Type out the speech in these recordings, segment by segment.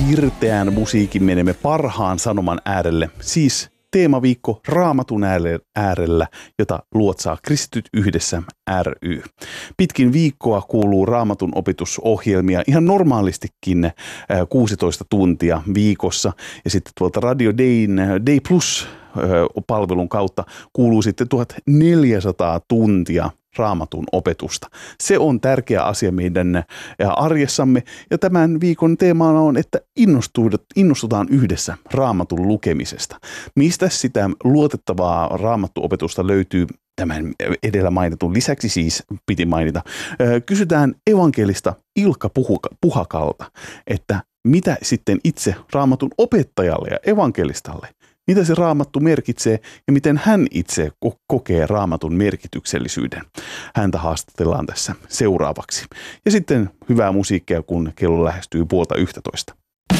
pirteän musiikin menemme parhaan sanoman äärelle, siis teemaviikko Raamatun äärellä, jota luotsaa Kristityt yhdessä ry. Pitkin viikkoa kuuluu Raamatun opetusohjelmia ihan normaalistikin 16 tuntia viikossa. Ja sitten tuolta Radio Dayn Day Plus palvelun kautta kuuluu sitten 1400 tuntia Raamatun opetusta. Se on tärkeä asia meidän arjessamme ja tämän viikon teemana on, että innostutaan yhdessä Raamatun lukemisesta. Mistä sitä luotettavaa Raamattuopetusta löytyy tämän edellä mainitun lisäksi siis piti mainita. Kysytään evankelista Ilkka Puhakalta, että mitä sitten itse Raamatun opettajalle ja evankelistalle, mitä se Raamattu merkitsee ja miten hän itse kokee Raamatun merkityksellisyyden. Häntä haastatellaan tässä seuraavaksi. Ja sitten hyvää musiikkia, kun kello lähestyy 10:30.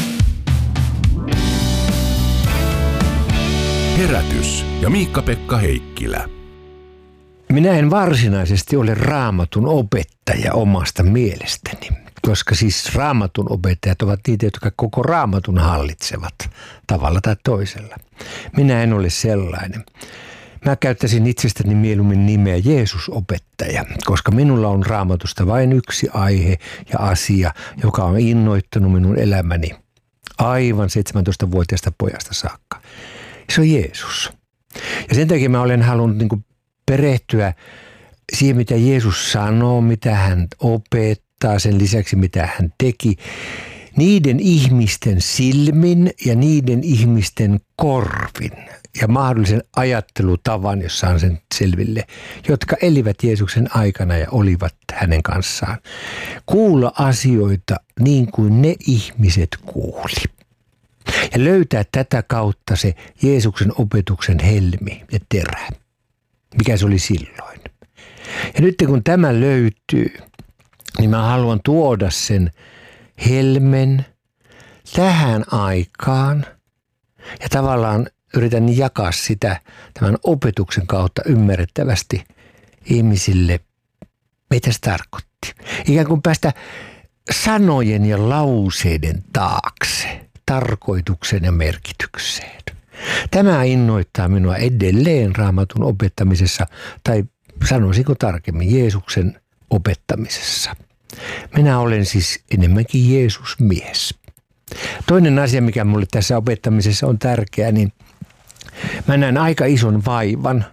Herätys ja Miikka-Pekka Heikkilä. Minä en varsinaisesti ole Raamatun opettaja omasta mielestäni, koska siis Raamatun opettajat ovat niitä, jotka koko Raamatun hallitsevat tavalla tai toisella. Minä en ole sellainen. Mä käyttäisin itsestäni mieluummin nimeä Jeesus-opettaja, koska minulla on Raamatusta vain yksi aihe ja asia, joka on innoittanut minun elämäni aivan 17-vuotiaasta pojasta saakka. Se on Jeesus. Ja sen takia mä olen halunnut perehtyä siihen, mitä Jeesus sanoo, mitä hän opettaa, sen lisäksi mitä hän teki, niiden ihmisten silmin ja niiden ihmisten korvin ja mahdollisen ajattelutavan, jos saan sen selville, jotka elivät Jeesuksen aikana ja olivat hänen kanssaan. Kuulla asioita niin kuin ne ihmiset kuuli. Ja löytää tätä kautta se Jeesuksen opetuksen helmi ja terä, mikä se oli silloin. Ja nyt kun tämä löytyy, niin mä haluan tuoda sen helmen tähän aikaan ja tavallaan yritän jakaa sitä tämän opetuksen kautta ymmärrettävästi ihmisille, mitä se tarkoitti. Ikään kuin päästä sanojen ja lauseiden taakse, tarkoituksen ja merkitykseen. Tämä innoittaa minua edelleen Raamatun opettamisessa, tai sanoisinko tarkemmin Jeesuksen opettamisessa. Minä olen siis enemmänkin Jeesus-mies. Toinen asia, mikä mulle tässä opettamisessa on tärkeä, niin mä näen aika ison vaivan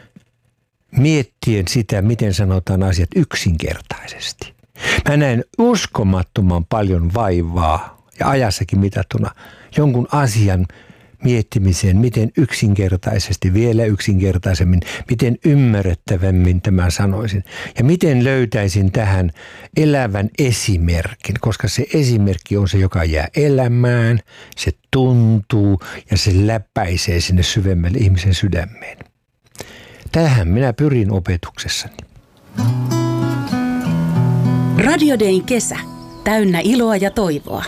miettien sitä, miten sanotaan asiat yksinkertaisesti. Mä näen uskomattoman paljon vaivaa ja ajassakin mitattuna jonkun asian miettimiseen, miten yksinkertaisesti, vielä yksinkertaisemmin, miten ymmärrettävämmin tämän sanoisin. Ja miten löytäisin tähän elävän esimerkin, koska se esimerkki on se, joka jää elämään, se tuntuu ja se läpäisee sinne syvemmälle ihmisen sydämeen. Tähän minä pyrin opetuksessani. Radio Dayn kesä. Täynnä iloa ja toivoa.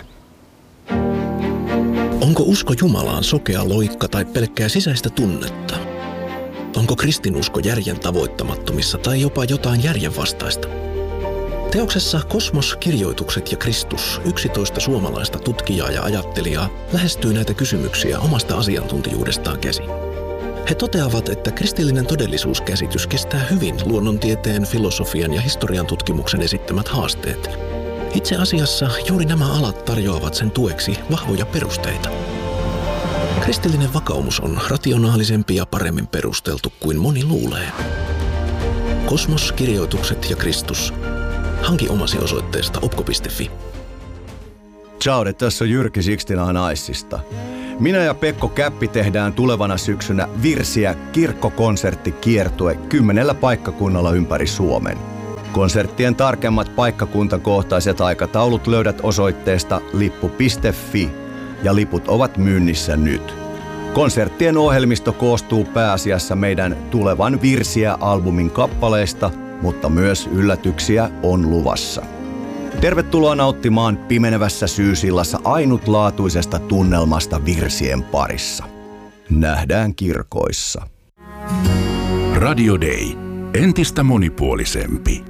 Onko usko Jumalaan sokea loikka tai pelkkää sisäistä tunnetta? Onko kristinusko järjen tavoittamattomissa tai jopa jotain järjenvastaista? Teoksessa Kosmos, kirjoitukset ja Kristus 11 suomalaista tutkijaa ja ajattelijaa lähestyy näitä kysymyksiä omasta asiantuntijuudestaan käsin. He toteavat, että kristillinen todellisuuskäsitys kestää hyvin luonnontieteen, filosofian ja historian tutkimuksen esittämät haasteet. Itse asiassa juuri nämä alat tarjoavat sen tueksi vahvoja perusteita. Kristillinen vakaumus on rationaalisempi ja paremmin perusteltu kuin moni luulee. Kosmos, kirjoitukset ja Kristus. Hanki omasi osoitteesta opko.fi. Ciao, tässä on Jyrki Sixtina Naissista. Minä ja Pekko Käppi tehdään tulevana syksynä Virsiä kirkkokonserttikiertue 10 paikkakunnalla ympäri Suomen. Konserttien tarkemmat paikkakuntakohtaiset aikataulut löydät osoitteesta lippu.fi ja liput ovat myynnissä nyt. Konserttien ohjelmisto koostuu pääasiassa meidän tulevan Virsiä-albumin kappaleista, mutta myös yllätyksiä on luvassa. Tervetuloa nauttimaan pimenevässä syysillassa ainutlaatuisesta tunnelmasta virsien parissa. Nähdään kirkoissa. Radio Day. Entistä monipuolisempi.